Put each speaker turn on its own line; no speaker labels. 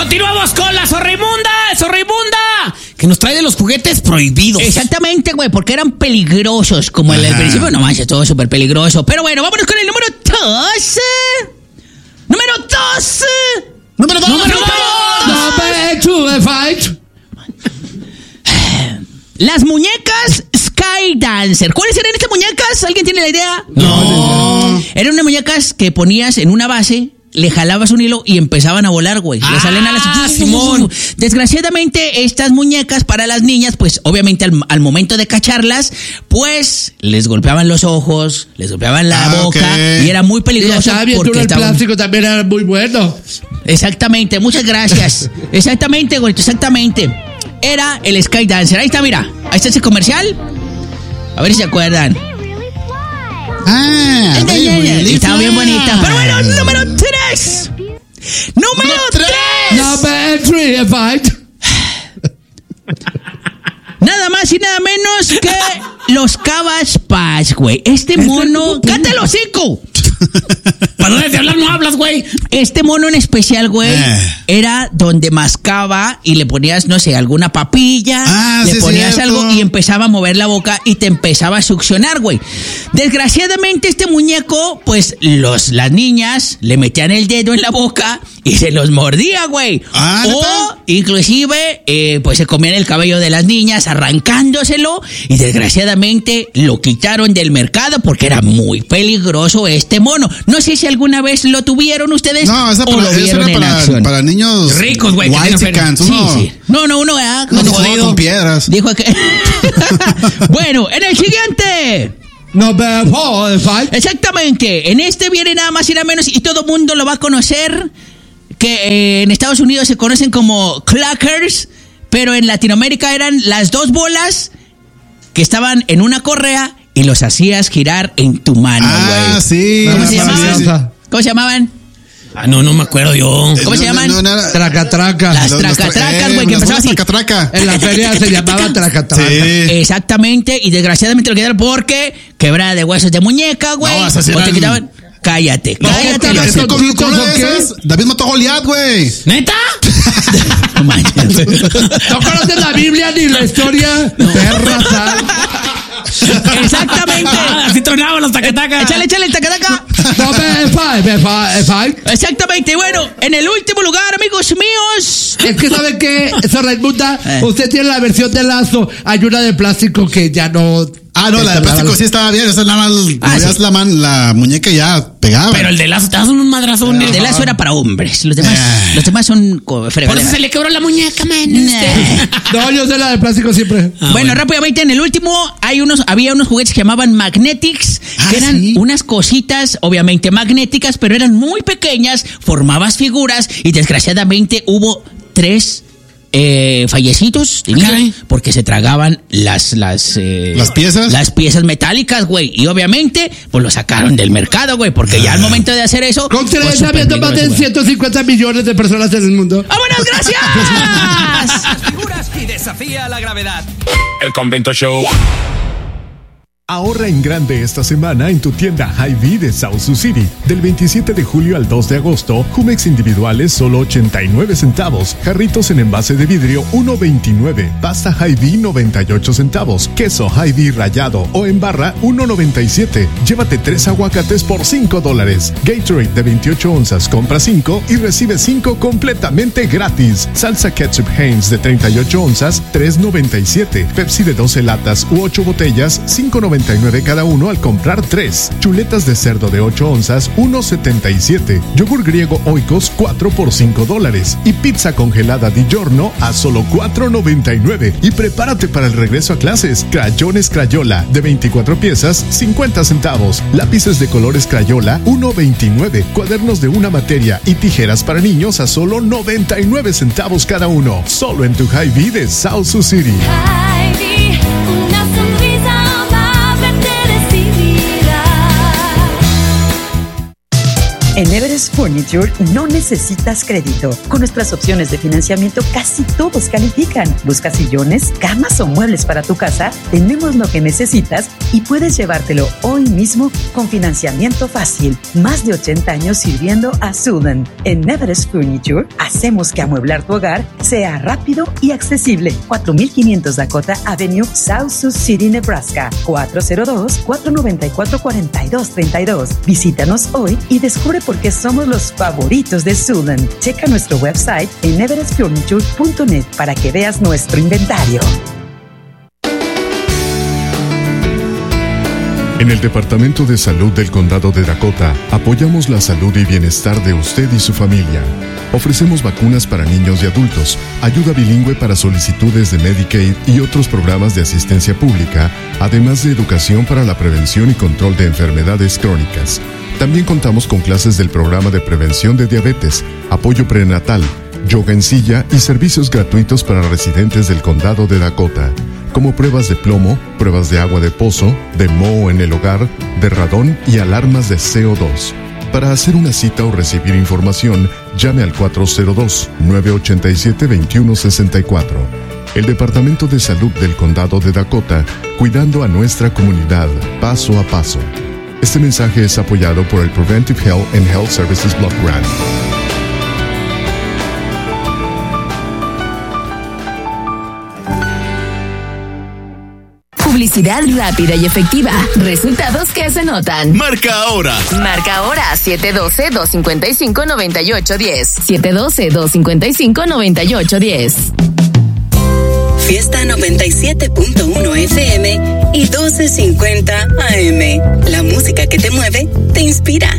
Continuamos con la Zorrimunda, que nos trae de los juguetes prohibidos.
Exactamente, güey, porque eran peligrosos, como el del principio. No manches, todo súper peligroso. Pero bueno, vámonos con el número 12. Número 12.
Número 2.
Las muñecas Sky Dancer. ¿Cuáles eran estas muñecas? ¿Alguien tiene la idea?
No.
Eran unas muñecas que ponías en una base, le jalabas un hilo y empezaban a volar, güey. Le salen a las...
Simón.
Desgraciadamente, estas muñecas para las niñas, pues obviamente al momento de cacharlas, pues les golpeaban los ojos, les golpeaban la boca, y era muy peligroso.
Porque el plástico también era muy bueno.
Exactamente, muchas gracias. Exactamente, güey, exactamente. Era el Sky Dancer. Ahí está, mira. Ahí está ese comercial. A ver si se acuerdan. Estaba bien bonita. Pero bueno, número 3. Número 3. Nada más y nada menos que los Cabbage Patch, güey. Este mono... ¡Cállate el hocico!
¿Para dónde te hablas? No hablas, güey.
Este mono en especial, güey, era donde mascaba y le ponías, no sé, alguna papilla, le ponías algo y empezaba a mover la boca y te empezaba a succionar, güey. Desgraciadamente este muñeco, pues las niñas le metían el dedo en la boca y se los mordía, güey. O inclusive, pues se comían el cabello de las niñas arrancándoselo y desgraciadamente lo quitaron del mercado porque era muy peligroso este mono. No sé si alguna vez lo tuvieron ustedes.
No, esa era para niños
ricos, güey.
Sí. No, uno
con piedras.
Dijo que... Bueno, en el siguiente. Exactamente. En este viene nada más y nada menos y todo mundo lo va a conocer. Que en Estados Unidos se conocen como clackers, pero en Latinoamérica eran las dos bolas que estaban en una correa y los hacías girar en tu mano, güey.
Sí.
¿Cómo se llamaban? ¿Cómo se llamaban?
No me acuerdo yo.
¿Cómo se llaman?
Tracatraca.
Las tracatracas, güey, que empezaban así.
En la feria se llamaba tracatraca.
Sí.
Exactamente, y desgraciadamente lo quitaron porque quebrada de huesos de muñeca, güey.
No, esas
o te
eran...
quitaban... Cállate.
David mató a Goliat, güey.
¿Neta?
No manches.
No conoces la Biblia ni la historia. Perra santa.
Exactamente.
Así tronaban los tacatacas.
Échale el tacataca.
Five.
Exactamente. Bueno, en el último lugar, amigos míos.
Es que ¿saben qué? Zorrimunda, usted tiene la versión de Lazo. Hay una de plástico que ya no...
No, la de plástico sí estaba bien. Esa nada más la muñeca ya pegaba.
Pero el de Lazo te das unos madrazones.
El de Lazo era para hombres. Los demás son fregaderas.
Por eso se le quebró la muñeca, man.
No, yo sé la de plástico siempre.
Bueno, rápidamente, en el último había unos juguetes que llamaban Magnetics, que eran unas cositas, obviamente magnéticas, pero eran muy pequeñas, formabas figuras y desgraciadamente hubo 3 fallecitos porque se tragaban las
piezas.
Las piezas metálicas, güey. Y obviamente, pues lo sacaron del mercado, güey, porque ya al momento de hacer eso.
Con habiendo más de 150 millones de personas en el mundo.
¡Vámonos, gracias!
Figuras y desafía la gravedad.
El Convento Show.
Ahorra en grande esta semana en tu tienda Hy-Vee de South Sioux City. Del 27 de julio al 2 de agosto, Jumex individuales solo 89 centavos. Jarritos en envase de vidrio 1.29. Pasta Hy-Vee 98 centavos. Queso Hy-Vee rallado o en barra 1.97. Llévate 3 aguacates por $5. Gatorade de 28 onzas compra 5 y recibe 5 completamente gratis. Salsa ketchup Heinz de 38 onzas 3.97. Pepsi de 12 latas u 8 botellas 5.99 cada uno al comprar 3. Chuletas de cerdo de 8 onzas, 1.77. Yogur griego Oikos, 4 por $5. Y pizza congelada Di Giorno a solo $4.99. Y prepárate para el regreso a clases. Crayones Crayola, de 24 piezas, 50 centavos. Lápices de colores Crayola, 1.29. Cuadernos de una materia y tijeras para niños a solo 99 centavos cada uno. Solo en tu Hy-Vee de South Sioux City.
En Everest Furniture no necesitas crédito. Con nuestras opciones de financiamiento casi todos califican. ¿Buscas sillones, camas o muebles para tu casa? Tenemos lo que necesitas y puedes llevártelo hoy mismo con financiamiento fácil. Más de 80 años sirviendo a Sudan. En Everest Furniture hacemos que amueblar tu hogar sea rápido y accesible. 4500 Dakota Avenue, South Sioux City, Nebraska. 402-494-4232. Visítanos hoy y descubre por qué somos los favoritos de Sudan. Checa nuestro website en everestfurniture.net para que veas nuestro inventario.
En el Departamento de Salud del Condado de Dakota, apoyamos la salud y bienestar de usted y su familia. Ofrecemos vacunas para niños y adultos, ayuda bilingüe para solicitudes de Medicaid y otros programas de asistencia pública, además de educación para la prevención y control de enfermedades crónicas. También contamos con clases del programa de prevención de diabetes, apoyo prenatal, yoga en silla y servicios gratuitos para residentes del Condado de Dakota, como pruebas de plomo, pruebas de agua de pozo, de moho en el hogar, de radón y alarmas de CO2. Para hacer una cita o recibir información, llame al 402-987-2164. El Departamento de Salud del Condado de Dakota, cuidando a nuestra comunidad, paso a paso. Este mensaje es apoyado por el Preventive Health and Health Services Block Grant.
Publicidad rápida y efectiva. Resultados que se notan.
Marca ahora.
Marca ahora 712-255-9810. 712-255-9810.
Fiesta 97.1 FM y 1250 AM. La música que te mueve, te inspira.